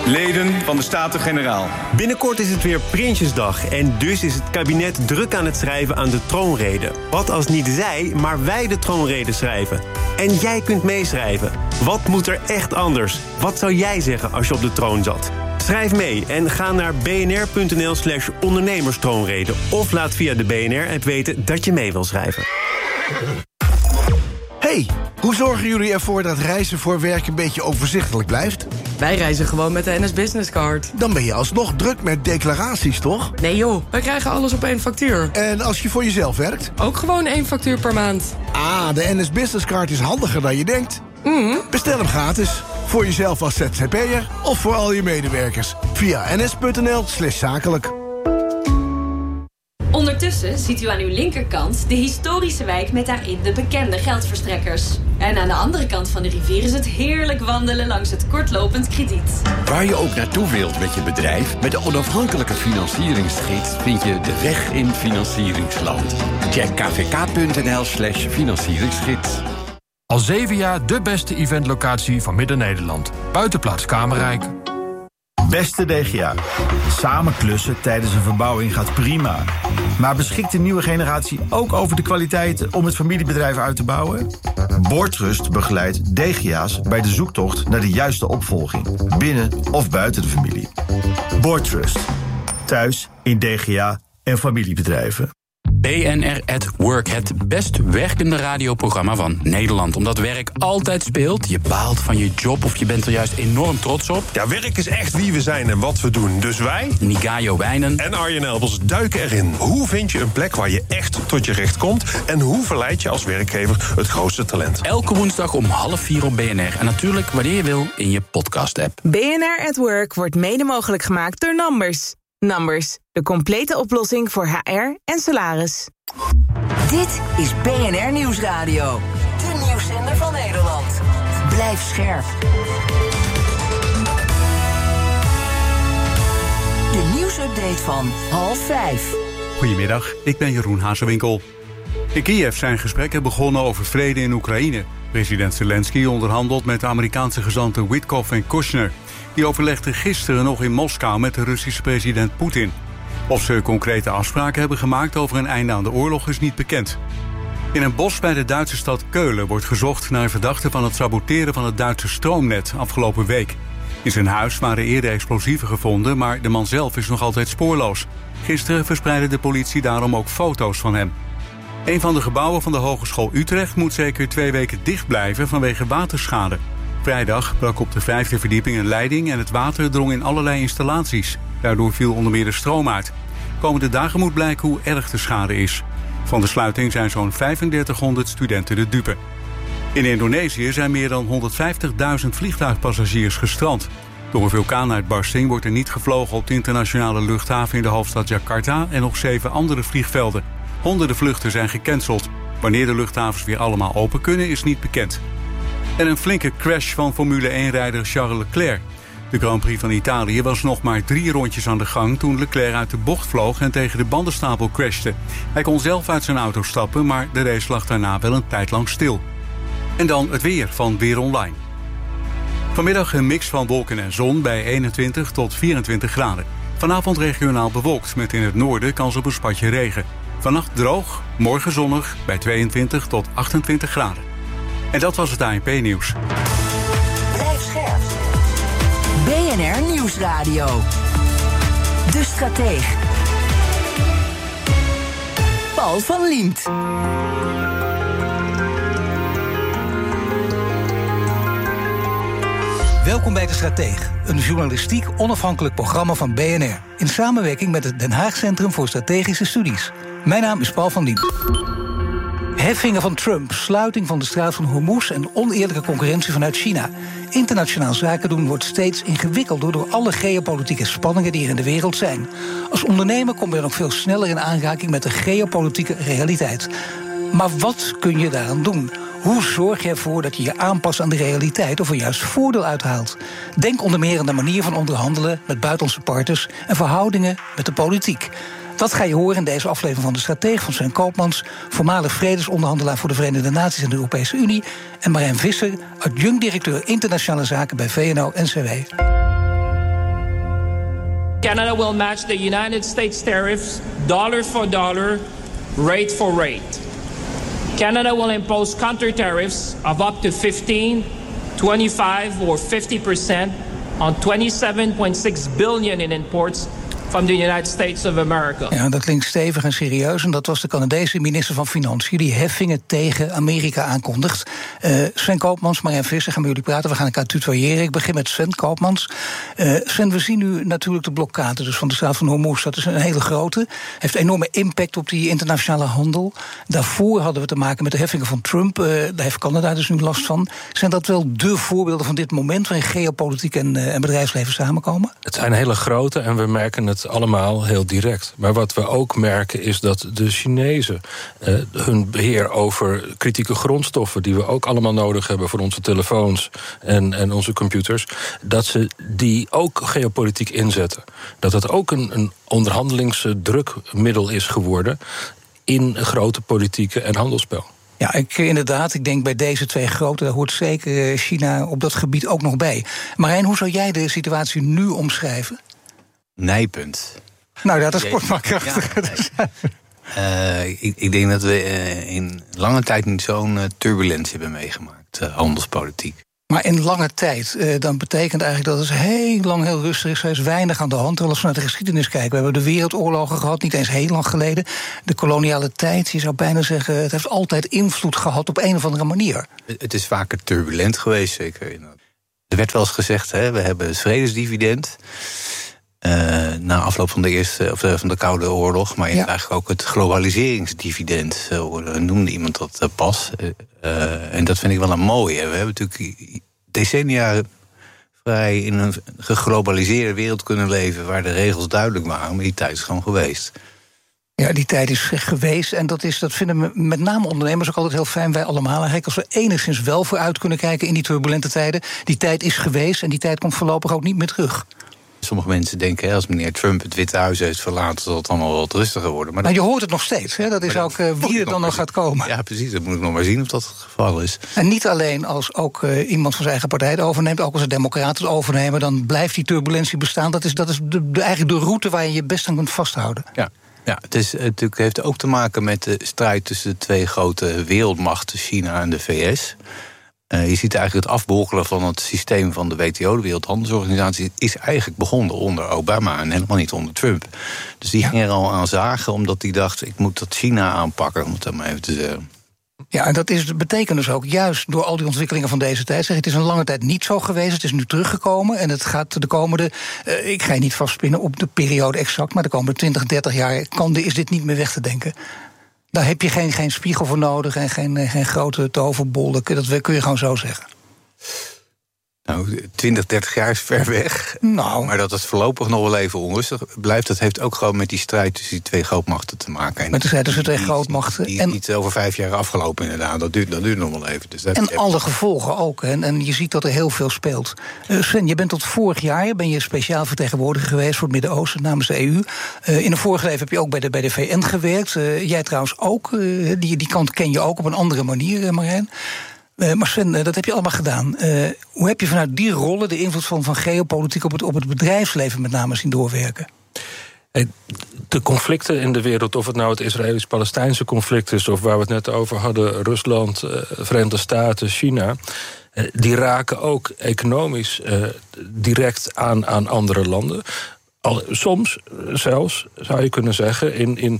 leden van de Staten-Generaal. Binnenkort is het weer Prinsjesdag en dus is het kabinet druk aan het schrijven aan de troonrede. Wat als niet zij, maar wij de troonrede schrijven? En jij kunt meeschrijven. Wat moet er echt anders? Wat zou jij zeggen als je op de troon zat? Schrijf mee en ga naar bnr.nl/ondernemerstroonrede. Of laat via de BNR-app weten dat je mee wil schrijven. Hey, hoe zorgen jullie ervoor dat reizen voor werk een beetje overzichtelijk blijft? Wij reizen gewoon met de NS Business Card. Dan ben je alsnog druk met declaraties, toch? Nee joh, wij krijgen alles op één factuur. En als je voor jezelf werkt? Ook gewoon 1 factuur per maand. Ah, de NS Business Card is handiger dan je denkt. Bestel hem gratis. Voor jezelf als ZZP'er of voor al je medewerkers. Via ns.nl/zakelijk. Ondertussen ziet u aan uw linkerkant de historische wijk met daarin de bekende geldverstrekkers. En aan de andere kant van de rivier is het heerlijk wandelen langs het kortlopend krediet. Waar je ook naartoe wilt met je bedrijf, met de onafhankelijke financieringsgids vind je de weg in financieringsland. Check kvk.nl/financieringsgids. Al 7 jaar de beste eventlocatie van Midden-Nederland. Buitenplaats Kamerrijk. Beste DGA, samen klussen tijdens een verbouwing gaat prima. Maar beschikt de nieuwe generatie ook over de kwaliteiten om het familiebedrijf uit te bouwen? Boardtrust begeleidt DGA's bij de zoektocht naar de juiste opvolging, binnen of buiten de familie. Boardtrust, thuis in DGA en familiebedrijven. BNR at Work, het best werkende radioprogramma van Nederland. Omdat werk altijd speelt. Je baalt van je job of je bent er juist enorm trots op. Ja, werk is echt wie we zijn en wat we doen. Dus wij, Nigayo Wijnen en Arjen Elbers duiken erin. Hoe vind je een plek waar je echt tot je recht komt? En hoe verleid je als werkgever het grootste talent? Elke woensdag om 3:30 op BNR. En natuurlijk wanneer je wil in je podcast-app. BNR at Work wordt mede mogelijk gemaakt door Numbers. Numbers, de complete oplossing voor HR en salaris. Dit is BNR Nieuwsradio. De nieuwszender van Nederland. Blijf scherp. De nieuwsupdate van 4:30. Goedemiddag, ik ben Jeroen Hazewinkel. In Kiev zijn gesprekken begonnen over vrede in Oekraïne. President Zelensky onderhandelt met de Amerikaanse gezanten Witkoff en Kushner. Die overlegden gisteren nog in Moskou met de Russische president Poetin. Of ze concrete afspraken hebben gemaakt over een einde aan de oorlog is niet bekend. In een bos bij de Duitse stad Keulen wordt gezocht naar verdachten van het saboteren van het Duitse stroomnet afgelopen week. In zijn huis waren eerder explosieven gevonden, maar de man zelf is nog altijd spoorloos. Gisteren verspreidde de politie daarom ook foto's van hem. Een van de gebouwen van de Hogeschool Utrecht moet zeker 2 weken dicht blijven vanwege waterschade. Vrijdag brak op de 5e verdieping een leiding en het water drong in allerlei installaties. Daardoor viel onder meer de stroom uit. Komende dagen moet blijken hoe erg de schade is. Van de sluiting zijn zo'n 3500 studenten de dupe. In Indonesië zijn meer dan 150.000 vliegtuigpassagiers gestrand. Door een vulkaanuitbarsting wordt er niet gevlogen op de internationale luchthaven in de hoofdstad Jakarta en nog 7 andere vliegvelden. Honderden vluchten zijn gecanceld. Wanneer de luchthavens weer allemaal open kunnen is niet bekend. En een flinke crash van Formule 1-rijder Charles Leclerc. De Grand Prix van Italië was nog maar 3 rondjes aan de gang toen Leclerc uit de bocht vloog en tegen de bandenstapel crashte. Hij kon zelf uit zijn auto stappen, maar de race lag daarna wel een tijd lang stil. En dan het weer van Weer Online. Vanmiddag een mix van wolken en zon bij 21 tot 24 graden. Vanavond regionaal bewolkt met in het noorden kans op een spatje regen. Vannacht droog, morgen zonnig bij 22 tot 28 graden. En dat was het ANP-nieuws. Blijf scherp. BNR Nieuwsradio. De Strateeg. Paul van Liemt. Welkom bij De Strateeg, een journalistiek onafhankelijk programma van BNR... in samenwerking met het Den Haag Centrum voor Strategische Studies. Mijn naam is Paul van Liemt. Heffingen van Trump, sluiting van de straat van Hormuz... en oneerlijke concurrentie vanuit China. Internationaal zaken doen wordt steeds ingewikkelder... door alle geopolitieke spanningen die er in de wereld zijn. Als ondernemer kom je nog veel sneller in aanraking... met de geopolitieke realiteit. Maar wat kun je daaraan doen? Hoe zorg je ervoor dat je je aanpast aan de realiteit... of er juist voordeel uithaalt? Denk onder meer aan de manier van onderhandelen... met buitenlandse partners en verhoudingen met de politiek. Dat ga je horen in deze aflevering van De Strateeg van Sven Koopmans... voormalig vredesonderhandelaar voor de Verenigde Naties en de Europese Unie... en Marijn Visser, adjunct-directeur internationale zaken bij VNO-NCW. Canada will match the United States tariffs dollar for dollar, rate for rate. Canada will impose counter tariffs of up to 15, 25 or 50% on $27.6 billion in imports from the United States of America. Ja, dat klinkt stevig en serieus. En dat was de Canadese minister van Financiën die heffingen tegen Amerika aankondigt. Sven Koopmans, Marijn Visser, gaan met jullie praten. We gaan elkaar tutoyeren. Ik begin met Sven Koopmans. Sven, we zien nu natuurlijk de blokkade dus van de Straat van Hormuz. Dat is een hele grote. Heeft enorme impact op die internationale handel. Daarvoor hadden we te maken met de heffingen van Trump. Daar heeft Canada dus nu last van. Zijn dat wel de voorbeelden van dit moment waarin geopolitiek en bedrijfsleven samenkomen? Het zijn hele grote en we merken het allemaal heel direct. Maar wat we ook merken is dat de Chinezen hun beheer over kritieke grondstoffen die we ook allemaal nodig hebben voor onze telefoons en onze computers, dat ze die ook geopolitiek inzetten. Dat het ook een onderhandelingsdrukmiddel is geworden in grote politieke en handelsspel. Ja, ik denk bij deze twee grote, daar hoort zeker China op dat gebied ook nog bij. Marijn, hoe zou jij de situatie nu omschrijven? Nijpend. Nou ja, dat is kort maar krachtig. Ik denk dat we in lange tijd niet zo'n turbulentie hebben meegemaakt, handelspolitiek. Maar in lange tijd, dan betekent eigenlijk dat het heel lang heel rustig is. Er is weinig aan de hand. Als we naar de geschiedenis kijken, we hebben de wereldoorlogen gehad, niet eens heel lang geleden. De koloniale tijd, je zou bijna zeggen, het heeft altijd invloed gehad op een of andere manier. Het is vaker turbulent geweest, zeker. Er werd wel eens gezegd, we hebben het vredesdividend. Na afloop van van de Koude Oorlog, maar je hebt eigenlijk ook het globaliseringsdividend. Zo noemde iemand dat pas. En dat vind ik wel een mooie. We hebben natuurlijk decennia vrij in een geglobaliseerde wereld kunnen leven waar de regels duidelijk waren, maar die tijd is gewoon geweest. Ja, die tijd is geweest en dat vinden met name ondernemers ook altijd heel fijn, wij allemaal eigenlijk, als we enigszins wel vooruit kunnen kijken in die turbulente tijden. Die tijd is geweest en die tijd komt voorlopig ook niet meer terug. Sommige mensen denken, als meneer Trump het Witte Huis heeft verlaten, zal het allemaal wat rustiger worden. Maar je hoort het nog steeds, hè? Dat is ook wie er dan nog gaat komen. Ja, precies, dat moet ik nog maar zien of dat het geval is. En niet alleen als ook iemand van zijn eigen partij het overneemt, ook als de democraten het overnemen, dan blijft die turbulentie bestaan. Dat is eigenlijk de route waar je je best aan kunt vasthouden. Ja, het heeft ook te maken met de strijd tussen de twee grote wereldmachten, China en de VS. Je ziet eigenlijk het afbrokkelen van het systeem van de WTO, de Wereldhandelsorganisatie, is eigenlijk begonnen onder Obama en helemaal niet onder Trump. Dus die ging er al aan zagen, omdat hij dacht, ik moet dat China aanpakken, om het dan maar even te zeggen. Ja, en dat betekent dus ook, juist door al die ontwikkelingen van deze tijd, het is een lange tijd niet zo geweest, het is nu teruggekomen en het gaat de komende, ik ga je niet vastspinnen op de periode exact, maar de komende 20, 30 jaar is dit niet meer weg te denken. Daar heb je geen spiegel voor nodig en geen grote toverbol. Dat kun je gewoon zo zeggen. Nou, 20, 30 jaar is ver weg. Nou. Maar dat het voorlopig nog wel even onrustig blijft, dat heeft ook gewoon met die strijd tussen die twee grootmachten te maken. Met de strijd tussen twee grootmachten. Die is niet over 5 jaar afgelopen, inderdaad. Dat duurt nog wel even. Dus en alle gevolgen ook. En je ziet dat er heel veel speelt. Sven, je bent tot vorig jaar speciaal vertegenwoordiger geweest voor het Midden-Oosten namens de EU. In een vorige leven heb je ook bij de VN gewerkt. Jij trouwens ook. Die kant ken je ook op een andere manier, Marijn. Maar Sven, dat heb je allemaal gedaan. Hoe heb je vanuit die rollen de invloed van geopolitiek op het bedrijfsleven met name zien doorwerken? De conflicten in de wereld, of het nou het Israëlisch-Palestijnse conflict is, of waar we het net over hadden, Rusland, Verenigde Staten, China, die raken ook economisch direct aan andere landen. Soms zelfs, zou je kunnen zeggen,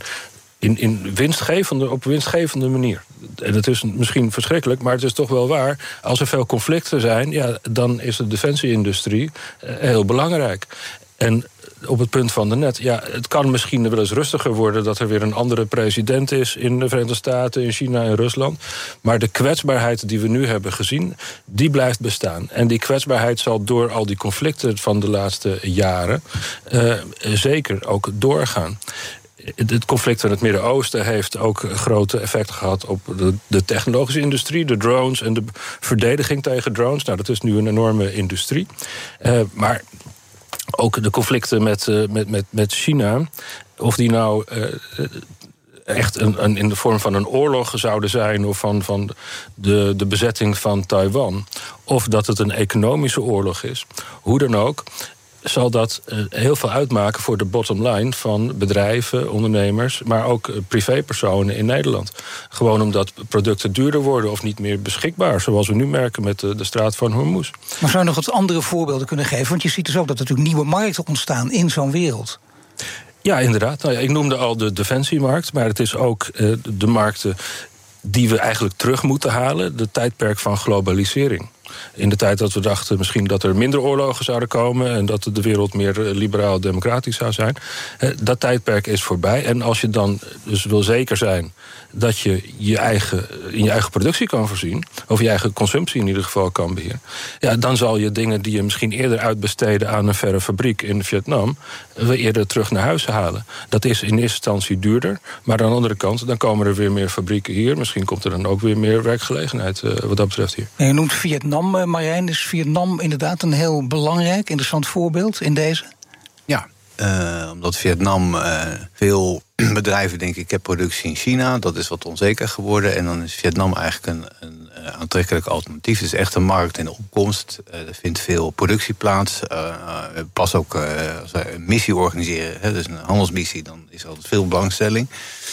op winstgevende manier. En dat is misschien verschrikkelijk, maar het is toch wel waar. Als er veel conflicten zijn, dan is de defensie-industrie heel belangrijk. En op het punt van daarnet, het kan misschien wel eens rustiger worden dat er weer een andere president is in de Verenigde Staten, in China en Rusland. Maar de kwetsbaarheid die we nu hebben gezien, die blijft bestaan. En die kwetsbaarheid zal door al die conflicten van de laatste jaren zeker ook doorgaan. Het conflict in het Midden-Oosten heeft ook grote effecten gehad op de technologische industrie, de drones en de verdediging tegen drones. Nou, dat is nu een enorme industrie. Maar ook de conflicten met China, of die nou echt in de vorm van een oorlog zouden zijn, of van de bezetting van Taiwan, of dat het een economische oorlog is. Hoe dan ook, zal dat heel veel uitmaken voor de bottom line van bedrijven, ondernemers, maar ook privépersonen in Nederland. Gewoon omdat producten duurder worden of niet meer beschikbaar, zoals we nu merken met de straat van Hormuz. Maar zou je nog wat andere voorbeelden kunnen geven? Want je ziet dus ook dat er natuurlijk nieuwe markten ontstaan in zo'n wereld. Ja, inderdaad. Nou ja, ik noemde al de defensiemarkt, maar het is ook de markten die we eigenlijk terug moeten halen, de tijdperk van globalisering. In de tijd dat we dachten misschien dat er minder oorlogen zouden komen en dat de wereld meer liberaal-democratisch zou zijn. Dat tijdperk is voorbij. En als je dan dus wil zeker zijn dat je in je eigen productie kan voorzien, of je eigen consumptie in ieder geval kan beheren, ja, dan zal je dingen die je misschien eerder uitbesteden aan een verre fabriek in Vietnam weer eerder terug naar huis halen. Dat is in eerste instantie duurder, maar aan de andere kant, dan komen er weer meer fabrieken hier. Misschien komt er dan ook weer meer werkgelegenheid wat dat betreft hier. En je noemt Vietnam, Marijn. Is Vietnam inderdaad een heel belangrijk, interessant voorbeeld in deze? Ja, omdat Vietnam veel bedrijven denken, ik heb productie in China, dat is wat onzeker geworden. En dan is Vietnam eigenlijk een aantrekkelijk alternatief. Het is echt een markt in opkomst. Er vindt veel productie plaats. Pas ook als we een missie organiseren, dus een handelsmissie, dan is er altijd veel belangstelling.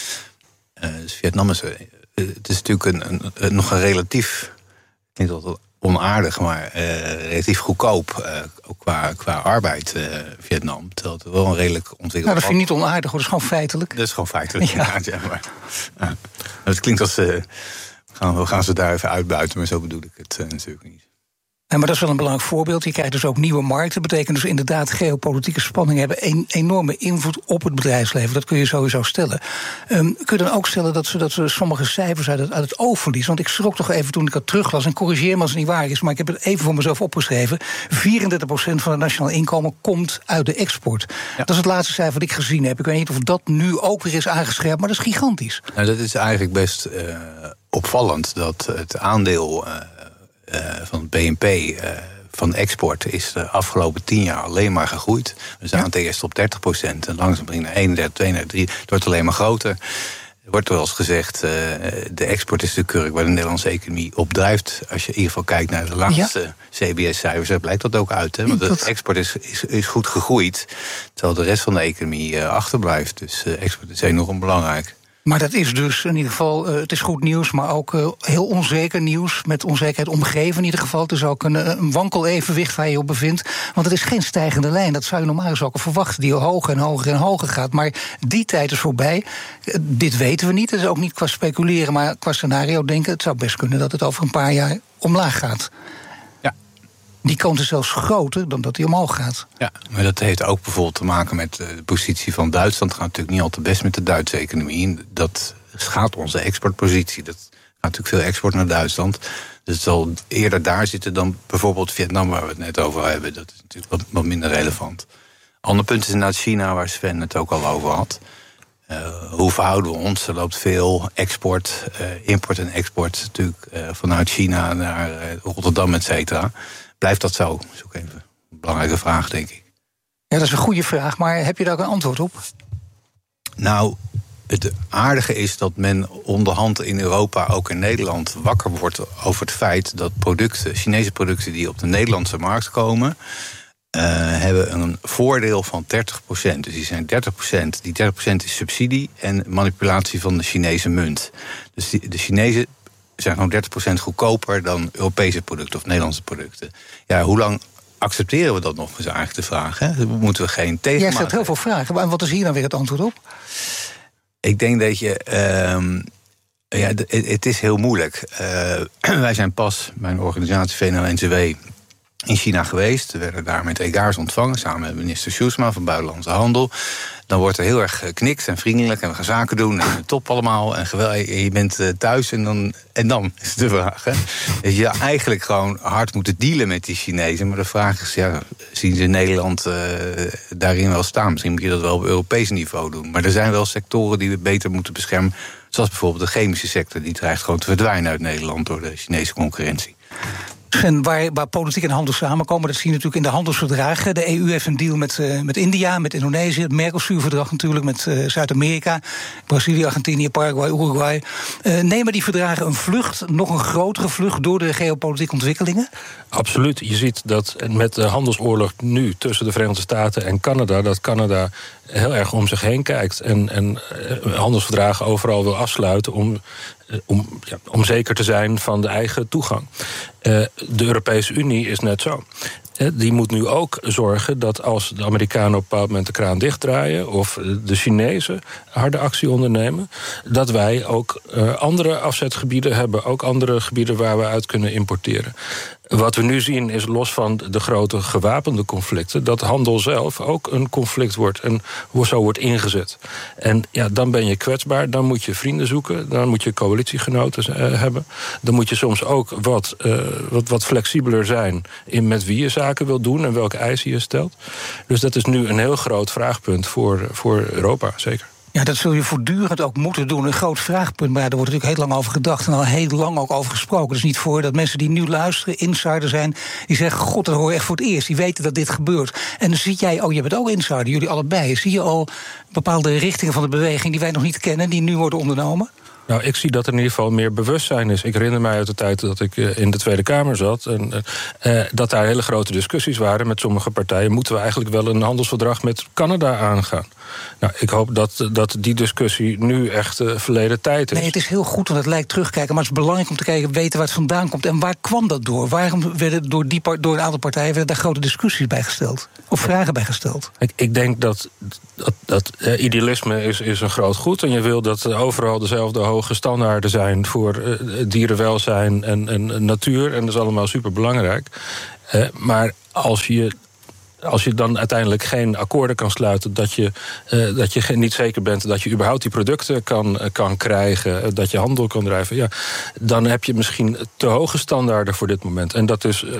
Dus Vietnam is, het is natuurlijk nog een relatief, ik denk dat het onaardig, maar relatief goedkoop, ook qua arbeid, Vietnam. Terwijl het wel een redelijk ontwikkeld. Nou, dat vind ik niet onaardig, hoor. Dat is gewoon feitelijk. Dat is gewoon feitelijk, ja. Maar het klinkt als we gaan ze daar even uitbuiten, maar zo bedoel ik het natuurlijk niet. Maar dat is wel een belangrijk voorbeeld. Je krijgt dus ook nieuwe markten. Dat betekent dus inderdaad, geopolitieke spanningen hebben een enorme invloed op het bedrijfsleven. Dat kun je sowieso stellen. Kun je dan ook stellen dat ze sommige cijfers uit het oog verliezen? Want ik schrok toch even toen ik dat teruglas. En corrigeer me als het niet waar is, maar ik heb het even voor mezelf opgeschreven. 34% van het nationaal inkomen komt uit de export. Ja. Dat is het laatste cijfer dat ik gezien heb. Ik weet niet of dat nu ook weer is aangescherpt, maar dat is gigantisch. Nou, dat is eigenlijk best opvallend dat het aandeel van het BNP van export is de afgelopen 10 jaar alleen maar gegroeid. We zaten eerst op 30% en langzaam ging naar 31, 32, 3. Het wordt alleen maar groter. Er wordt wel eens gezegd, de export is de kurk waar de Nederlandse economie op drijft. Als je in ieder geval kijkt naar de laatste CBS-cijfers, dan blijkt dat ook uit. Hè? Want de export is goed gegroeid, terwijl de rest van de economie achterblijft. Dus export is enorm belangrijk. Maar dat is dus in ieder geval, het is goed nieuws, maar ook heel onzeker nieuws. Met onzekerheid omgeven in ieder geval. Het is ook een wankel evenwicht waar je je op bevindt. Want het is geen stijgende lijn. Dat zou je normaal gesproken verwachten, die hoger en hoger en hoger gaat. Maar die tijd is voorbij. Dit weten we niet. Het is ook niet qua speculeren, maar qua scenario denken. Het zou best kunnen dat het over een paar jaar omlaag gaat. Die kans is zelfs groter dan dat hij omhoog gaat. Ja, maar dat heeft ook bijvoorbeeld te maken met de positie van Duitsland. Het gaat natuurlijk niet al te best met de Duitse economie. Dat schaadt onze exportpositie. Dat gaat natuurlijk veel export naar Duitsland. Dus het zal eerder daar zitten dan bijvoorbeeld Vietnam, waar we het net over hebben. Dat is natuurlijk wat minder relevant. Ander punt is inderdaad China, waar Sven het ook al over had. Hoe verhouden we ons? Er loopt veel export, import en export natuurlijk vanuit China naar Rotterdam, et cetera. Blijft dat zo? Dat is ook even een belangrijke vraag, denk ik. Ja, dat is een goede vraag, maar heb je daar ook een antwoord op? Nou, het aardige is dat men onderhand in Europa, ook in Nederland, wakker wordt over het feit dat Chinese producten die op de Nederlandse markt komen, hebben een voordeel van 30%. Dus die zijn 30%. Die 30% is subsidie en manipulatie van de Chinese munt. Dus de Chinezen zijn gewoon 30% goedkoper dan Europese producten of Nederlandse producten. Ja, hoe lang accepteren we dat nog, is eigenlijk de vraag. Hè? Moeten we geen tegenmaat. Jij stelt heel veel vragen, maar wat is hier dan weer het antwoord op? Ik denk dat je het is heel moeilijk. Wij zijn pas, mijn organisatie VNO-NCW, in China geweest. We werden daar met egaars ontvangen, samen met minister Sjoelsma van Buitenlandse Handel. Dan wordt er heel erg geknikt en vriendelijk en we gaan zaken doen en top allemaal. En je bent thuis en dan is de vraag. Hè? Dat je eigenlijk gewoon hard moet dealen met die Chinezen. Maar de vraag is, zien ze in Nederland daarin wel staan? Misschien moet je dat wel op Europees niveau doen. Maar er zijn wel sectoren die we beter moeten beschermen. Zoals bijvoorbeeld de chemische sector. Die dreigt gewoon te verdwijnen uit Nederland door de Chinese concurrentie. En waar politiek en handel samenkomen, dat zie je natuurlijk in de handelsverdragen. De EU heeft een deal met India, met Indonesië, het Mercosur-verdrag natuurlijk met Zuid-Amerika, Brazilië, Argentinië, Paraguay, Uruguay. Nemen die verdragen een vlucht, nog een grotere vlucht door de geopolitieke ontwikkelingen? Absoluut. Je ziet dat met de handelsoorlog nu tussen de Verenigde Staten en Canada, dat Canada heel erg om zich heen kijkt en handelsverdragen overal wil afsluiten om zeker te zijn van de eigen toegang. De Europese Unie is net zo. Die moet nu ook zorgen dat als de Amerikanen op een bepaald moment de kraan dichtdraaien of de Chinezen harde actie ondernemen, dat wij ook andere afzetgebieden hebben, ook andere gebieden waar we uit kunnen importeren. Wat we nu zien is, los van de grote gewapende conflicten, dat handel zelf ook een conflict wordt en zo wordt ingezet. En ja, dan ben je kwetsbaar, dan moet je vrienden zoeken, dan moet je coalitiegenoten hebben. Dan moet je soms ook wat flexibeler zijn in met wie je zaken wil doen en welke eisen je stelt. Dus dat is nu een heel groot vraagpunt voor Europa, zeker. Ja, dat zul je voortdurend ook moeten doen. Een groot vraagpunt, maar daar wordt natuurlijk heel lang over gedacht en al heel lang ook over gesproken. Dus niet voor dat mensen die nu luisteren, insider zijn, die zeggen, god, dat hoor je echt voor het eerst. Die weten dat dit gebeurt. En dan zie jij, je bent ook insider, jullie allebei. Zie je al bepaalde richtingen van de beweging die wij nog niet kennen, die nu worden ondernomen? Nou, ik zie dat er in ieder geval meer bewustzijn is. Ik herinner mij uit de tijd dat ik in de Tweede Kamer zat en dat daar hele grote discussies waren met sommige partijen. Moeten we eigenlijk wel een handelsverdrag met Canada aangaan? Nou, ik hoop dat die discussie nu echt verleden tijd is. Nee, het is heel goed, want het lijkt terugkijken, maar het is belangrijk om te kijken, weten waar het vandaan komt en waar kwam dat door? Waarom werden door een aantal partijen werden daar grote discussies bij gesteld? Of vragen bij gesteld? Ik denk dat idealisme is een groot goed en je wil dat overal dezelfde hoge standaarden zijn voor dierenwelzijn en natuur en dat is allemaal superbelangrijk. Maar als je dan uiteindelijk geen akkoorden kan sluiten, dat je niet zeker bent dat je überhaupt die producten kan krijgen, dat je handel kan drijven, ja, dan heb je misschien te hoge standaarden voor dit moment. En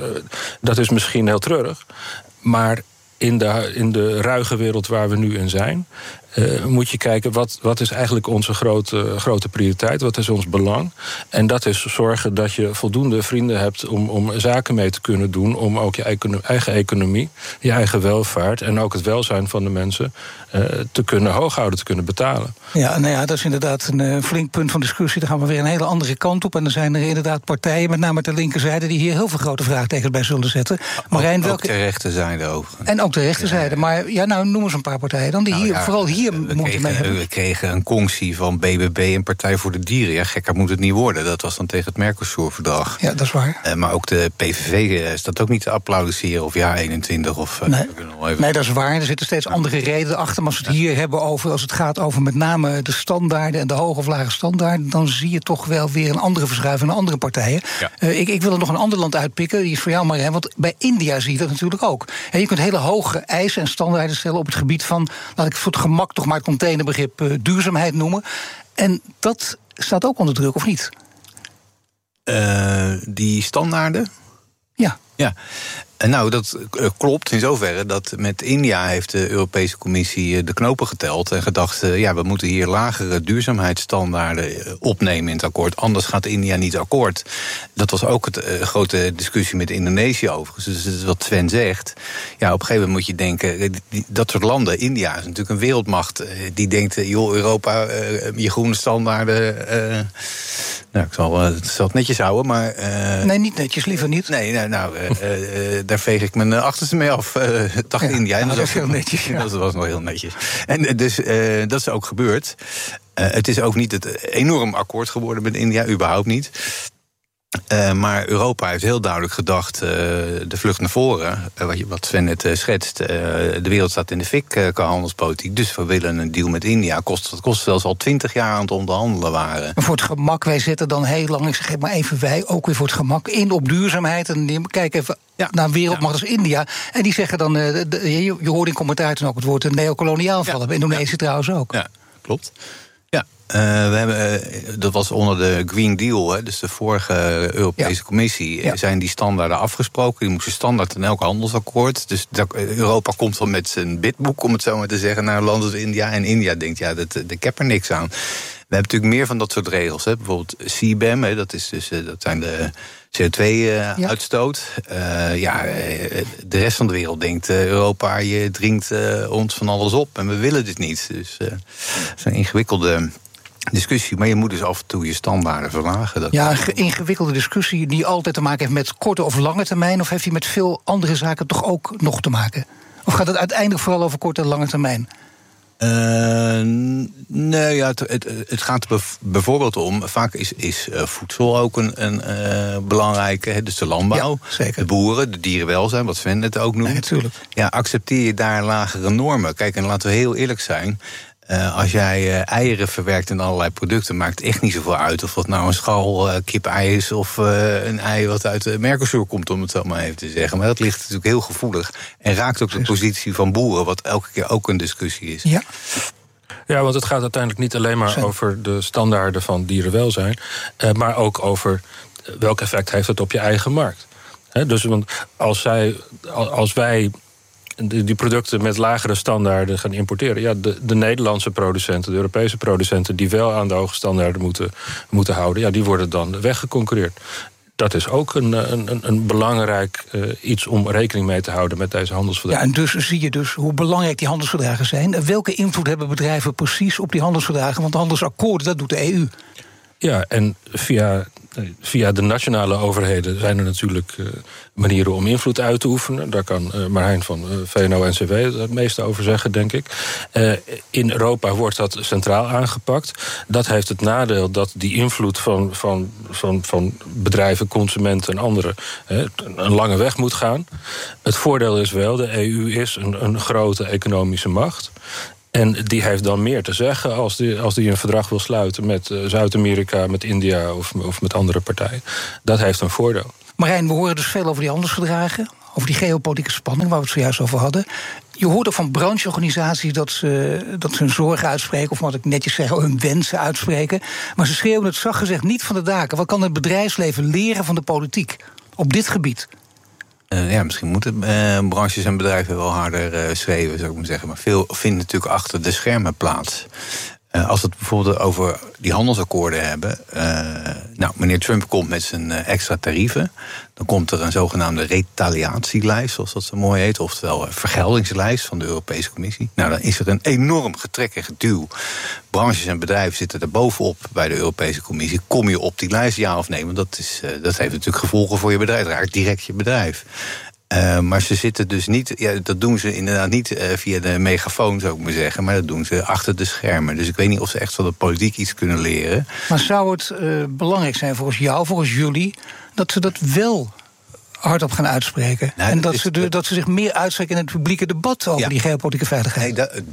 dat is misschien heel treurig. Maar in de ruige wereld waar we nu in zijn, moet je kijken, wat is eigenlijk onze grote prioriteit? Wat is ons belang? En dat is zorgen dat je voldoende vrienden hebt om zaken mee te kunnen doen, om ook je eigen economie, je eigen welvaart en ook het welzijn van de mensen te kunnen hooghouden, te kunnen betalen. Ja, nou ja, dat is inderdaad een flink punt van discussie. Dan gaan we weer een hele andere kant op. En dan zijn er inderdaad partijen, met name de linkerzijde, die hier heel veel grote vraagtekens bij zullen zetten. Marijn, ook de rechterzijde overigens. En ook de rechterzijde. Maar ja, nou noem eens een paar partijen dan die vooral hier moeten mee hebben. We kregen een conctie van BBB en Partij voor de Dieren. Ja, gekker moet het niet worden. Dat was dan tegen het Mercosur-verdrag. Ja, dat is waar. Maar ook de PVV staat ook niet te applaudisseren of ja 21 of... Nee, dat is waar. Er zitten steeds andere redenen achter. Maar als we het hier hebben als het gaat over met name de standaarden en de hoge of lage standaarden, dan zie je toch wel weer een andere verschuiving naar andere partijen. Ja. Ik wil er nog een ander land uitpikken, die is voor jou Marijn, want bij India zie je dat natuurlijk ook. Je kunt hele hoge eisen en standaarden stellen op het gebied van, laat ik voor het gemak toch maar het containerbegrip duurzaamheid noemen. En dat staat ook onder druk, of niet? Die standaarden? Ja. Ja. Nou, dat klopt in zoverre dat met India heeft de Europese Commissie de knopen geteld en gedacht, we moeten hier lagere duurzaamheidsstandaarden opnemen in het akkoord, anders gaat India niet akkoord. Dat was ook de grote discussie met Indonesië overigens. Dus dat is wat Sven zegt. Ja, op een gegeven moment moet je denken, dat soort landen, India is natuurlijk een wereldmacht, die denkt, joh, Europa, je groene standaarden, nou, ik zal het netjes houden, maar... nee, niet netjes, liever niet. Nee, daar veeg ik mijn achterste mee af, dacht India. Dat was heel netjes. Ja. Dat was nog heel netjes. En dus dat is ook gebeurd. Het is ook niet het enorm akkoord geworden met India, überhaupt niet. Maar Europa heeft heel duidelijk gedacht, de vlucht naar voren, wat Sven net schetst, de wereld staat in de fik qua handelspolitiek, dus we willen een deal met India. Dat kost zelfs al 20 jaar aan het onderhandelen waren. Maar voor het gemak, wij zitten dan heel lang, ik zeg maar even wij, ook weer voor het gemak, in op duurzaamheid. En kijk even naar een wereldmacht als India. En die zeggen dan, je hoort in commentaar toen ook het woord neocoloniaal vallen. Bij Indonesië trouwens ook. Ja, klopt. Dat was onder de Green Deal, dus de vorige Europese Commissie, zijn die standaarden afgesproken. Die moesten standaard in elk handelsakkoord. Dus Europa komt dan met zijn bidboek, om het zo maar te zeggen, naar landen als India. En India denkt, ik heb er niks aan. hebben natuurlijk meer van dat soort regels. Hè. Bijvoorbeeld CBAM, hè, dat zijn de CO2-uitstoot. De rest van de wereld denkt, Europa, je dringt ons van alles op en we willen dit niet. Dus het is een ingewikkelde discussie, maar je moet dus af en toe je standaarden verlagen. Een ingewikkelde discussie die altijd te maken heeft met korte of lange termijn, of heeft die met veel andere zaken toch ook nog te maken? Of gaat het uiteindelijk vooral over korte en lange termijn? Het gaat bijvoorbeeld om, vaak is voedsel ook een belangrijke, dus de landbouw, de boeren, de dierenwelzijn, wat Sven het ook noemt. Natuurlijk. Ja, accepteer je daar lagere normen? Kijk, en laten we heel eerlijk zijn. Als jij eieren verwerkt in allerlei producten, maakt het echt niet zoveel uit of dat nou een schal kip-ei is of een ei wat uit de Mercosur komt, om het zo maar even te zeggen. Maar dat ligt natuurlijk heel gevoelig en raakt ook de positie van boeren, wat elke keer ook een discussie is. Ja, want het gaat uiteindelijk niet alleen maar over de standaarden van dierenwelzijn, maar ook over welk effect heeft het op je eigen markt. Dus want als wij die producten met lagere standaarden gaan importeren, ja, de Nederlandse producenten, de Europese producenten die wel aan de hoge standaarden moeten houden, ja, die worden dan weggeconcurreerd. Dat is ook een belangrijk iets om rekening mee te houden met deze handelsverdragen. Ja, en dus zie je dus hoe belangrijk die handelsverdragen zijn. Welke invloed hebben bedrijven precies op die handelsverdragen? Want de handelsakkoorden, dat doet de EU. Ja, en via de nationale overheden zijn er natuurlijk manieren om invloed uit te oefenen. Daar kan Marijn van VNO-NCW het meeste over zeggen, denk ik. In Europa wordt dat centraal aangepakt. Dat heeft het nadeel dat die invloed van bedrijven, consumenten en anderen een lange weg moet gaan. Het voordeel is wel, de EU is een grote economische macht. En die heeft dan meer te zeggen als die een verdrag wil sluiten met Zuid-Amerika, met India of met andere partijen. Dat heeft een voordeel. Marijn, we horen dus veel over die handelsverdragen, over die geopolitieke spanning waar we het zojuist over hadden. Je hoort ook van brancheorganisaties dat ze hun zorgen uitspreken, of wat ik netjes zeg, hun wensen uitspreken. Maar ze schreeuwen het zacht gezegd niet van de daken. Wat kan het bedrijfsleven leren van de politiek op dit gebied? Misschien moeten branches en bedrijven wel harder schreeuwen, zou ik maar zeggen. Maar veel vindt natuurlijk achter de schermen plaats. Als we het bijvoorbeeld over die handelsakkoorden hebben. Meneer Trump komt met zijn extra tarieven. Dan komt er een zogenaamde retaliatielijst, zoals dat zo mooi heet. Oftewel een vergeldingslijst van de Europese Commissie. Nou, dan is er een enorm getrek en geduw. Branches en bedrijven zitten er bovenop bij de Europese Commissie. Kom je op die lijst, ja of nee? Want dat heeft natuurlijk gevolgen voor je bedrijf. Het raakt direct je bedrijf. Maar ze zitten dus niet, dat doen ze inderdaad niet via de megafoon, zou ik maar zeggen. Maar dat doen ze achter de schermen. Dus ik weet niet of ze echt van de politiek iets kunnen leren. Maar zou het belangrijk zijn volgens jou, volgens jullie, dat ze dat wel hardop gaan uitspreken? Nou, en dat ze zich meer uitspreken in het publieke debat over die geopolitieke veiligheid?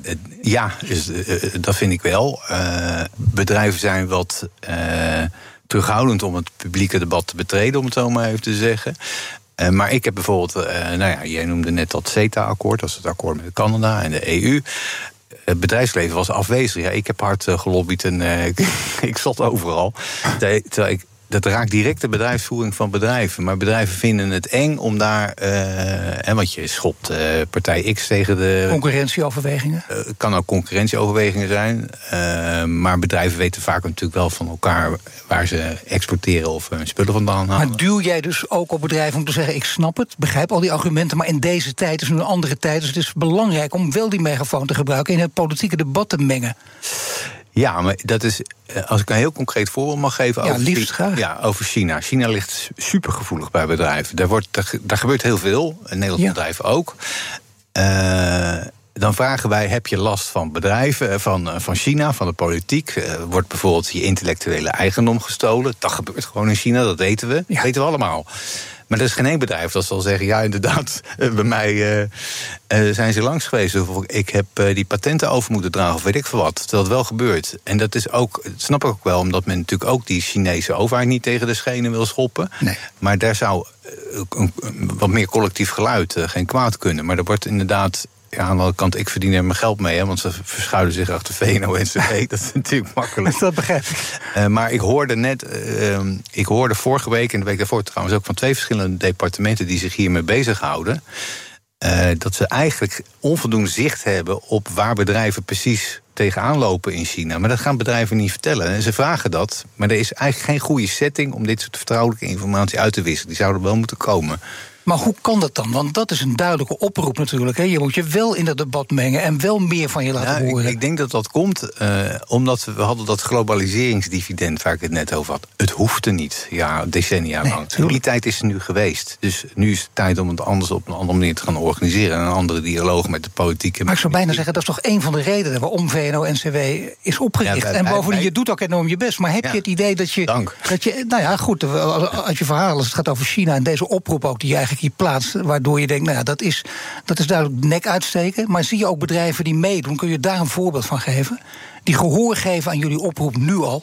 Dat vind ik wel. Bedrijven zijn wat terughoudend om het publieke debat te betreden, om het zo maar even te zeggen. Maar ik heb bijvoorbeeld, jij noemde net dat CETA-akkoord, dat is het akkoord met Canada en de EU. Het bedrijfsleven was afwezig. Ja, ik heb hard gelobbyd en ik zat overal. Dat raakt direct de bedrijfsvoering van bedrijven. Maar bedrijven vinden het eng om daar, want je schopt partij X tegen de concurrentieoverwegingen? Kan ook concurrentieoverwegingen zijn. Maar bedrijven weten vaak natuurlijk wel van elkaar waar ze exporteren of hun spullen vandaan halen. Maar duw jij dus ook op bedrijven om te zeggen, ik snap het, begrijp al die argumenten, maar in deze tijd is nu een andere tijd, dus het is belangrijk om wel die megafoon te gebruiken in het politieke debat te mengen? Ja, maar dat is, als ik een heel concreet voorbeeld mag geven over China. China ligt supergevoelig bij bedrijven. Daar gebeurt heel veel, Nederlandse bedrijven ook. Dan vragen wij, heb je last van bedrijven, van China, van de politiek? Wordt bijvoorbeeld je intellectuele eigendom gestolen? Dat gebeurt gewoon in China, dat weten we. Dat weten we allemaal. Maar er is geen één bedrijf dat zal zeggen, ja inderdaad, bij mij zijn ze langs geweest. Of ik heb die patenten over moeten dragen of weet ik veel wat. Terwijl het wel gebeurt. En dat is ook, dat snap ik ook wel, omdat men natuurlijk ook die Chinese overheid niet tegen de schenen wil schoppen. Nee. Maar daar zou wat meer collectief geluid geen kwaad kunnen. Maar er wordt inderdaad, aan de andere kant, ik verdien er mijn geld mee, want ze verschuilen zich achter VNO-NCW. Dat is natuurlijk makkelijk. Dat begrijp ik. Maar ik hoorde vorige week en de week daarvoor trouwens ook van 2 verschillende departementen die zich hiermee bezighouden, dat ze eigenlijk onvoldoende zicht hebben op waar bedrijven precies tegenaan lopen in China. Maar dat gaan bedrijven niet vertellen. En ze vragen dat, maar er is eigenlijk geen goede setting om dit soort vertrouwelijke informatie uit te wisselen. Die zouden wel moeten komen. Maar hoe kan dat dan? Want dat is een duidelijke oproep natuurlijk. Hè? Je moet je wel in dat debat mengen en wel meer van je laten horen. Ik denk dat dat komt omdat we hadden dat globaliseringsdividend waar ik het net over had. Het hoefde niet, decennia lang. En die tijd is er nu geweest. Dus nu is het tijd om het anders op een andere manier te gaan organiseren. En een andere dialoog met de politiek. Maar ik zou bijna zeggen, dat is toch een van de redenen waarom VNO-NCW is opgericht. En bovendien, je doet ook enorm je best. Maar heb je het idee dat je... Nou ja, goed, als je verhaal, als het gaat over China en deze oproep ook die je eigenlijk hier plaatst, waardoor je denkt, nou ja, dat is duidelijk nek uitsteken. Maar zie je ook bedrijven die meedoen? Kun je daar een voorbeeld van geven? Die gehoor geven aan jullie oproep nu al?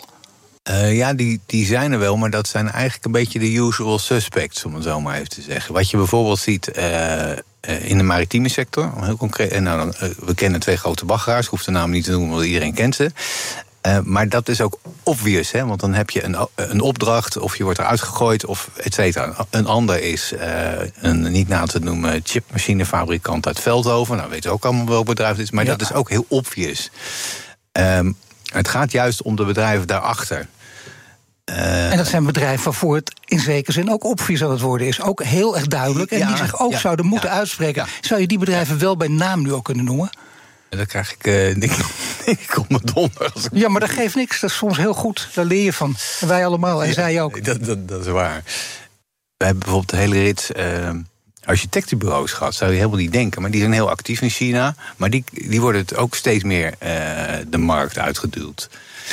Die zijn er wel, maar dat zijn eigenlijk een beetje de usual suspects, om het zo maar even te zeggen. Wat je bijvoorbeeld ziet in de maritieme sector, heel concreet. We kennen 2 grote baggeraars, ik hoef de naam niet te noemen, want iedereen kent ze. Maar dat is ook obvious, hè? Want dan heb je een opdracht, of je wordt eruit gegooid, of et cetera. Een ander is een niet na te noemen chipmachinefabrikant uit Veldhoven. Nou, weten we ook allemaal welk bedrijf het is, maar dat is ook heel obvious. Het gaat juist om de bedrijven daarachter. En dat zijn bedrijven waarvoor het in zekere zin ook obvious aan het worden is. Ook heel erg duidelijk. En die zich ook zouden moeten uitspreken. Zou je die bedrijven wel bij naam nu ook kunnen noemen? Dat krijg ik denk ik op mijn donder. Ja, maar dat geeft niks. Dat is soms heel goed. Daar leer je van. En wij allemaal. En zij ook. Dat is waar. We hebben bijvoorbeeld de hele rits architectenbureaus gehad. Zou je helemaal niet denken. Maar die zijn heel actief in China. Maar die worden het ook steeds meer de markt uitgeduwd.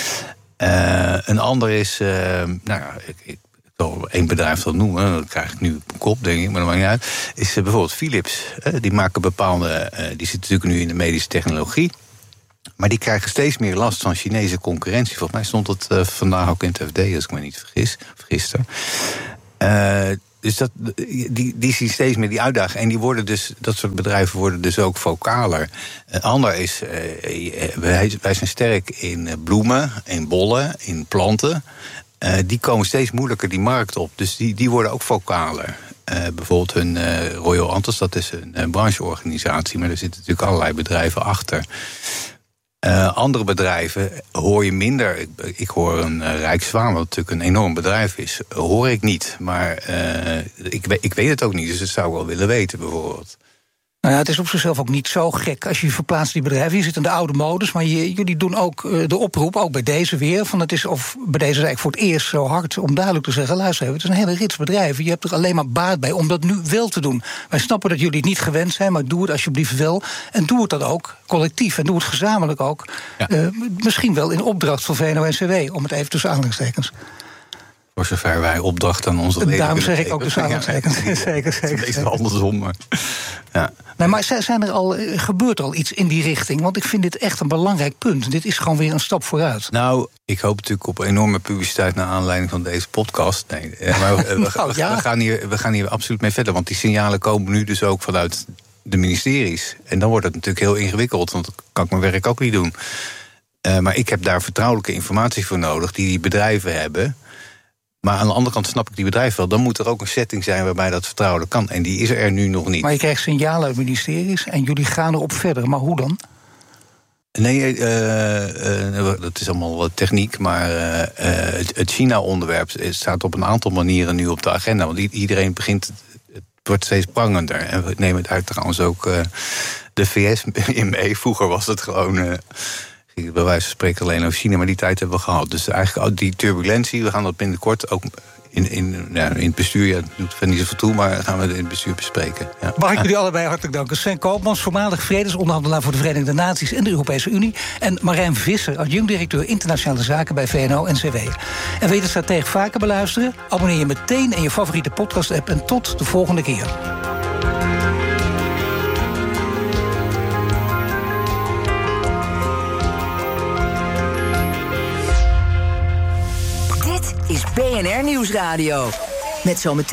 Een ander is... ik zal één bedrijf dat noemen, dat krijg ik nu op mijn kop, denk ik, maar dat maakt niet uit. Is bijvoorbeeld Philips. Die maken bepaalde. Die zitten natuurlijk nu in de medische technologie. Maar die krijgen steeds meer last van Chinese concurrentie. Volgens mij stond het vandaag ook in het FD, als ik me niet vergis. Of gisteren. Dus die zien steeds meer die uitdaging. En die worden dus, dat soort bedrijven worden dus ook vocaler. Een ander is, wij zijn sterk in bloemen, in bollen, in planten. Die komen steeds moeilijker die markt op. Dus die worden ook vocaler. Bijvoorbeeld hun Royal Antos, dat is een brancheorganisatie. Maar er zitten natuurlijk allerlei bedrijven achter. Andere bedrijven hoor je minder. Ik hoor een Rijkswaan, wat natuurlijk een enorm bedrijf is, hoor ik niet. Maar ik weet het ook niet, dus dat zou ik wel willen weten bijvoorbeeld. Nou ja, het is op zichzelf ook niet zo gek als je verplaatst die bedrijven. Je zit in de oude modus, maar jullie doen ook de oproep, ook bij deze weer. Van het is, of bij deze eigenlijk voor het eerst zo hard om duidelijk te zeggen, luister even, het is een hele rits bedrijven. Je hebt er alleen maar baat bij om dat nu wel te doen. Wij snappen dat jullie het niet gewend zijn, maar doe het alsjeblieft wel. En doe het dan ook collectief en doe het gezamenlijk ook. Ja. Misschien wel in opdracht van VNO-NCW, om het even tussen aanhalingstekens. Voor zover wij opdracht aan onze leden. Daarom zeg ik ook de samenwerking. Zeker. Het is andersom, maar. Ja. Nee, maar gebeurt er al iets in die richting? Want ik vind dit echt een belangrijk punt. Dit is gewoon weer een stap vooruit. Nou, ik hoop natuurlijk op enorme publiciteit naar aanleiding van deze podcast. Nee, maar we gaan hier absoluut mee verder. Want die signalen komen nu dus ook vanuit de ministeries. En dan wordt het natuurlijk heel ingewikkeld. Want dan kan ik mijn werk ook niet doen. Maar ik heb daar vertrouwelijke informatie voor nodig die bedrijven hebben. Maar aan de andere kant snap ik die bedrijven wel. Dan moet er ook een setting zijn waarbij dat vertrouwelijk kan. En die is er nu nog niet. Maar je krijgt signalen uit ministeries en jullie gaan erop verder. Maar hoe dan? Nee, dat is allemaal techniek. Maar het China-onderwerp staat op een aantal manieren nu op de agenda. Want iedereen begint... Het wordt steeds prangender. En we nemen daar trouwens ook de VS in mee. Vroeger was het gewoon... bij wijze van spreken alleen over China, maar die tijd hebben we gehad. Dus eigenlijk die turbulentie, we gaan dat binnenkort ook in het bestuur, ja, dat doet er niet zoveel toe, maar gaan we het in het bestuur bespreken. Ja. Mag ik jullie allebei hartelijk danken. Sven Koopmans, voormalig vredesonderhandelaar voor de Verenigde Naties en de Europese Unie. En Marijn Visser, adjunct-directeur internationale zaken bij VNO-NCW. En wil je de Stratege vaker beluisteren? Abonneer je meteen in je favoriete podcast-app en tot de volgende keer. Is BNR Nieuwsradio. Met zometeen